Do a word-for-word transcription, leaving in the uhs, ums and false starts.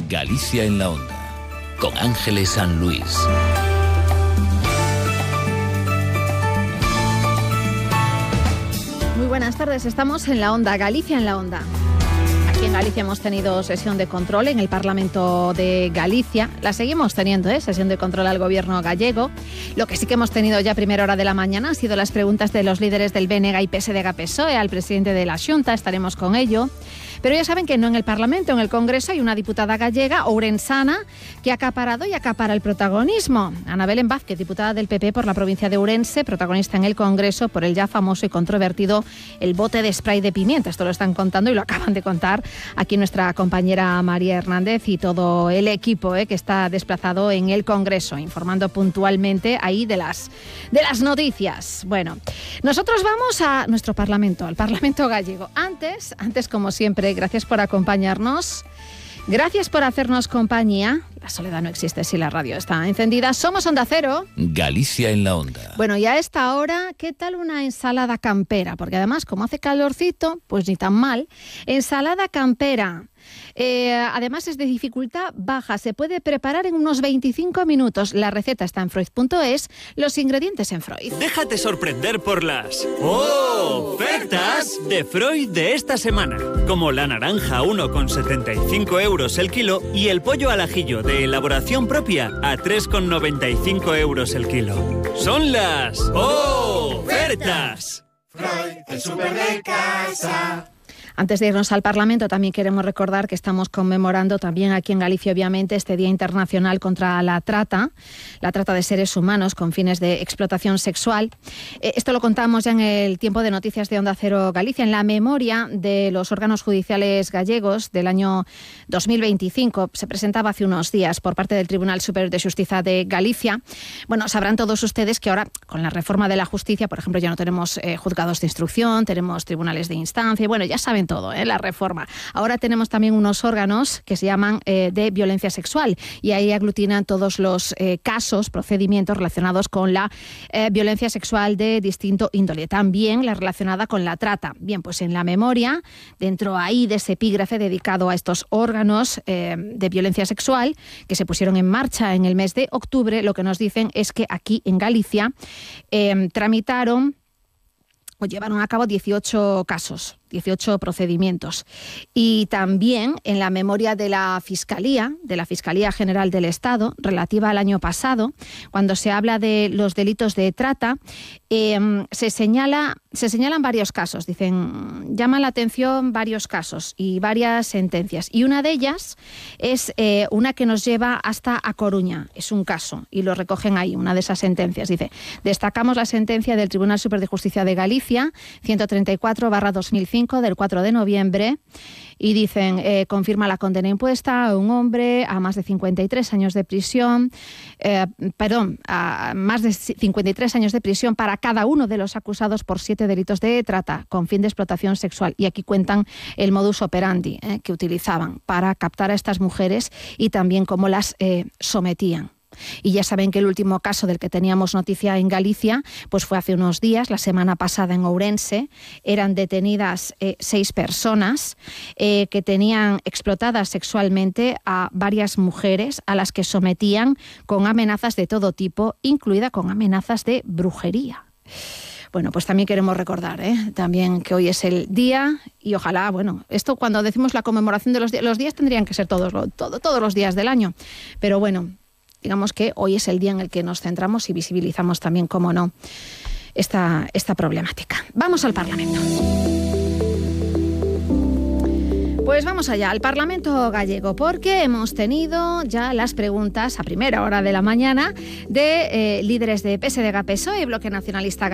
Galicia en la Onda, con Ángeles San Luis. Muy buenas tardes, estamos en la Onda, Galicia en la Onda. Aquí en Galicia hemos tenido sesión de control en el Parlamento de Galicia. La seguimos teniendo, ¿eh? Sesión de control al gobierno gallego. Lo que sí que hemos tenido ya a primera hora de la mañana han sido las preguntas de los líderes del B N G y P S D G P S O E al presidente de la Xunta. Estaremos con ello. Pero ya saben que no en el Parlamento, en el Congreso hay una diputada gallega, ourensana, que ha acaparado y acapara el protagonismo. Ana Belén Vázquez, diputada del P P por la provincia de Ourense, protagonista en el Congreso por el ya famoso y controvertido el bote de spray de pimienta. Esto lo están contando y lo acaban de contar aquí nuestra compañera María Hernández y todo el equipo eh, que está desplazado en el Congreso, informando puntualmente ahí de las, de las noticias. Bueno, nosotros vamos a nuestro Parlamento, al Parlamento gallego. Antes, antes como siempre, gracias por acompañarnos. Gracias por hacernos compañía. La soledad no existe si la radio está encendida. Somos Onda Cero. Galicia en la Onda. Bueno, y a esta hora, ¿qué tal una ensalada campera? Porque además, como hace calorcito, pues ni tan mal. Ensalada campera. Eh, además es de dificultad baja, se puede preparar en unos veinticinco minutos. La receta está en freud punto es, los ingredientes en Freud. Déjate sorprender por las ofertas de Freud de esta semana, como la naranja a uno con setenta y cinco euros el kilo y el pollo al ajillo de elaboración propia a tres con noventa y cinco euros el kilo. Son las ofertas. Freud, el súper de casa. Antes de irnos al Parlamento, también queremos recordar que estamos conmemorando también aquí en Galicia, obviamente, este Día Internacional contra la Trata, la trata de seres humanos con fines de explotación sexual. Eh, esto lo contamos ya en el tiempo de noticias de Onda Cero Galicia, en la memoria de los órganos judiciales gallegos del año dos mil veinticinco. Se presentaba hace unos días por parte del Tribunal Superior de Justicia de Galicia. Bueno, sabrán todos ustedes que ahora, con la reforma de la justicia, por ejemplo, ya no tenemos eh, juzgados de instrucción, tenemos tribunales de instancia, y bueno, ya saben todo, ¿eh? La reforma. Ahora tenemos también unos órganos que se llaman eh, de violencia sexual y ahí aglutinan todos los eh, casos, procedimientos relacionados con la eh, violencia sexual de distinto índole. También la relacionada con la trata. Bien, pues en la memoria, dentro ahí de ese epígrafe dedicado a estos órganos eh, de violencia sexual que se pusieron en marcha en el mes de octubre, lo que nos dicen es que aquí en Galicia eh, tramitaron o llevaron a cabo dieciocho casos, dieciocho procedimientos. Y también en la memoria de la Fiscalía, de la Fiscalía General del Estado, relativa al año pasado, cuando se habla de los delitos de trata, eh, se señala, se señalan varios casos. Dicen, llaman la atención varios casos y varias sentencias. Y una de ellas es eh, una que nos lleva hasta A Coruña. Es un caso y lo recogen ahí, una de esas sentencias. Dice, destacamos la sentencia del Tribunal Superior de Justicia de Galicia, ciento treinta y cuatro barra dos mil cinco, del cuatro de noviembre, y dicen, eh, confirma la condena impuesta a un hombre a más de cincuenta y tres años de prisión, eh, perdón, a más de cincuenta y tres años de prisión para cada uno de los acusados por siete delitos de trata con fin de explotación sexual. Y aquí cuentan el modus operandi eh, que utilizaban para captar a estas mujeres y también cómo las eh, sometían. Y ya saben que el último caso del que teníamos noticia en Galicia pues fue hace unos días, la semana pasada en Ourense. Eran detenidas eh, seis personas eh, que tenían explotadas sexualmente a varias mujeres a las que sometían con amenazas de todo tipo, incluida con amenazas de brujería. Bueno, pues también queremos recordar ¿eh? también que hoy es el día y ojalá, bueno, esto cuando decimos la conmemoración de los días, los días tendrían que ser todos, todo, todos los días del año, pero bueno, digamos que hoy es el día en el que nos centramos y visibilizamos también, cómo no, esta, esta problemática. Vamos al Parlamento. Pues vamos allá, al Parlamento gallego, porque hemos tenido ya las preguntas a primera hora de la mañana de eh, líderes de P S D G P S O E y Bloque Nacionalista Gallego.